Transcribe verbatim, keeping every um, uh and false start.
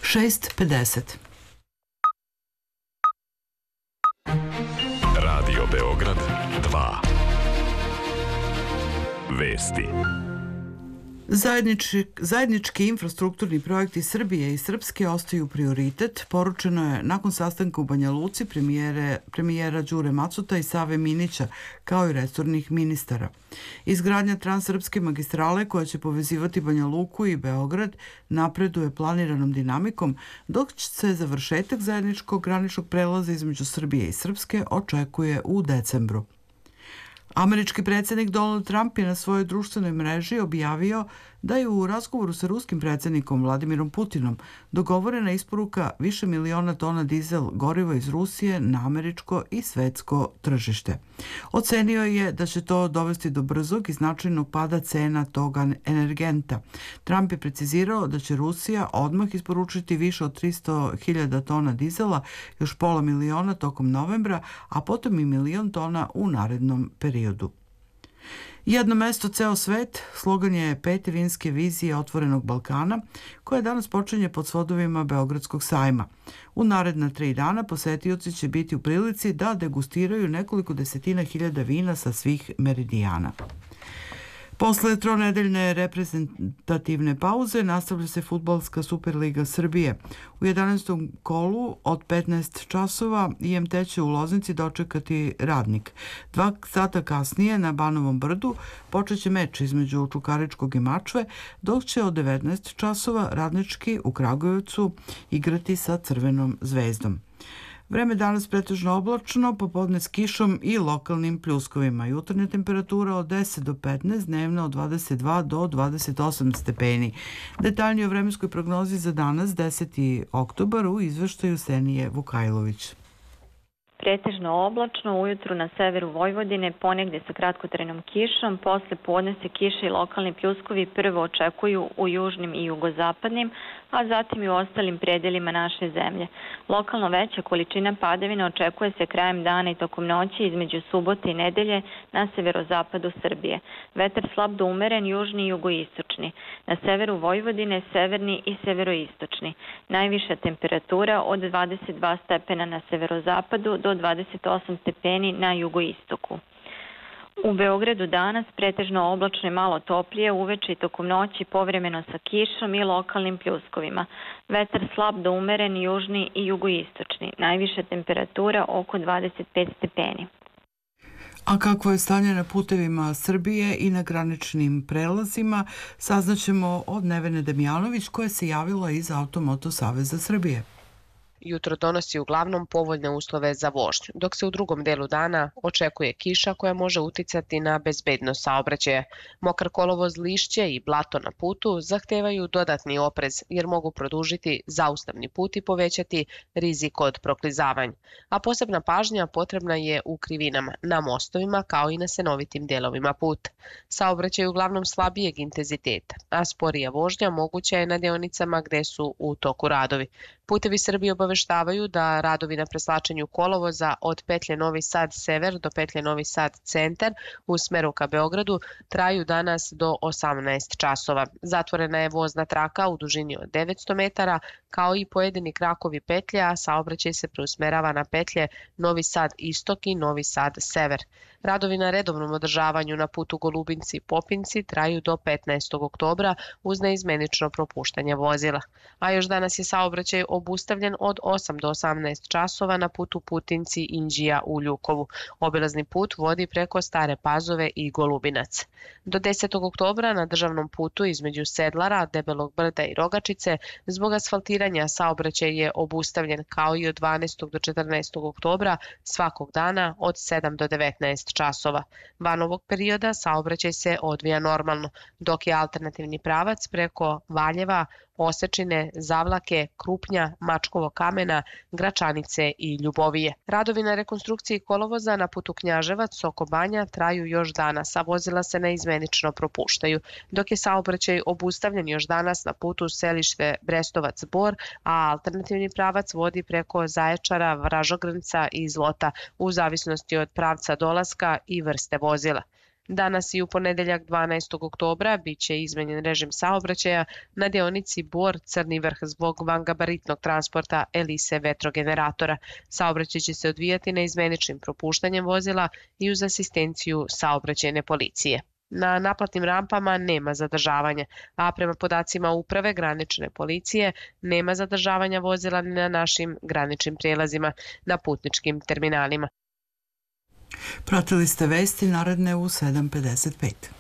šest pedeset. Radio Beograd dva. Vesti. Zajednički, zajednički infrastrukturni projekti Srbije i Srpske ostaju prioritet, poručeno je nakon sastanka u Banja Luci premijere, premijera Đure Macuta i Save Minića, kao i resornih ministara. Izgradnja transsrpske magistrale koja će povezivati Banja Luku i Beograd napreduje planiranom dinamikom, dok se završetak zajedničkog graničnog prelaza između Srbije i Srpske očekuje u decembru. Američki predsjednik Donald Trump je na svojoj društvenoj mreži objavio da je u razgovoru sa ruskim predsjednikom Vladimirom Putinom dogovorena isporuka više miliona tona dizel goriva iz Rusije na američko i svetsko tržište. Ocenio je da će to dovesti do brzog i značajnog pada cena toga energenta. Trump je precizirao da će Rusija odmah isporučiti više od tristo hiljada tona dizela, još pola miliona tokom novembra, a potom i milion tona u narednom periodu. Jedno mesto, ceo svet, slogan je pete vinske vizije Otvorenog Balkana, koja danas počinje pod svodovima Beogradskog sajma. U naredna tri dana posetioci će biti u prilici da degustiraju nekoliko desetina hiljada vina sa svih meridijana. Posle tronedeljne reprezentativne pauze nastavlja se fudbalska Superliga Srbije. U jedanaestom kolu od petnaest časova I M T će u Loznici dočekati Radnik. Dva sata kasnije na Banovom brdu počeće meč između Čukaričkog i Mačve, dok će od devetnaest časova Radnički u Kragujevcu igrati sa Crvenom zvezdom. Vreme danas pretežno oblačno, popodne s kišom i lokalnim pljuskovima. Jutarnja temperatura od deset do petnaest, dnevna od dvadeset dva do dvadeset osam stepeni. Detaljnije o vremenskoj prognozi za danas, deseti oktobar, u izveštaju Senije Vukajlović. Pretežno oblačno, ujutru na severu Vojvodine, ponegdje sa kratkotrajnom kišom, posle podne se kiše i lokalni pljuskovi prvo očekuju u južnim i jugozapadnim, a zatim i u ostalim predelima naše zemlje. Lokalno veća količina padavina očekuje se krajem dana i tokom noći između subote i nedelje na severozapadu Srbije. Vetar slab do umeren, južni i jugoistočni. Na severu Vojvodine severni i severoistočni. Najviša temperatura od dvadeset dva stepena na severozapadu do dvadeset osam stepeni na jugoistoku. U Beogradu danas pretežno oblačno i malo toplije, uveče i tokom noći povremeno sa kišom i lokalnim pljuskovima. Vetar slab do umeren, južni i jugoistočni. Najviša temperatura oko dvadeset pet stepeni. A kako je stanje na putevima Srbije i na graničnim prelazima, saznaćemo od Nevene Damjanović, koja se javila iz Automoto Saveza Srbije. Jutro donosi uglavnom povoljne uslove za vožnju, dok se u drugom delu dana očekuje kiša koja može uticati na bezbednost saobraćaja. Mokar kolovoz, lišće i blato na putu zahtevaju dodatni oprez jer mogu produžiti zaustavni put i povećati rizik od proklizavanja. A posebna pažnja potrebna je u krivinama, na mostovima kao i na senovitim delovima puta. Saobraćaj je uglavnom slabijeg intenziteta, a sporija vožnja moguća je na deonicama gde su u toku radovi. Putevi Srbije obaveštavaju da radovi na preslačenju kolovoza od petlje Novi Sad sever do petlje Novi Sad centar u smeru ka Beogradu traju danas do osamnaest časova. Zatvorena je vozna traka u dužini od devetsto metara, kao i pojedini krakovi petlje, a saobraćaj se preusmerava na petlje Novi Sad istok i Novi Sad sever. Radovi na redovnom održavanju na putu Golubinci-Popinci traju do petnaestog oktobra uz neizmenično propuštanje vozila. A još danas je saobraćaj obustavljen od osam do osamnaest časova na putu Putinci-Inđija u Ljukovu. Obilazni put vodi preko Stare Pazove i Golubinac. Do desetog oktobra na državnom putu između Sedlara, Debelog brda i Rogačice zbog asfaltiranja saobraćaj je obustavljen, kao i od dvanaestog do četrnaestog oktobra svakog dana od sedam do devetnaest časova. Van ovog perioda saobraćaj se odvija normalno, dok je alternativni pravac preko Valjeva, Osečine, Zavlake, Krupnja, Mačkovog kamena, Gračanice i Ljubovije. Radovi na rekonstrukciji kolovoza na putu Knjaževac-Soko Banja traju još danas, a vozila se neizmenično propuštaju, dok je saobraćaj obustavljen još danas na putu Selište Brestovac-Bor, a alternativni pravac vodi preko Zaječara, Vražogrnca i Zlota, u zavisnosti od pravca dolaska i vrste vozila. Danas i u ponedeljak dvanaestog oktobra biće izmenjen režim saobraćaja na deonici Bor-Crni vrh zbog vangabaritnog transporta Elise vetrogeneratora. Saobraćaj će se odvijati neizmeničnim propuštanjem vozila i uz asistenciju saobraćajne policije. Na naplatnim rampama nema zadržavanja, a prema podacima Uprave granične policije nema zadržavanja vozila ni na našim graničnim prijelazima na putničkim terminalima. Pratili ste vesti, naredne u sedam pedeset pet.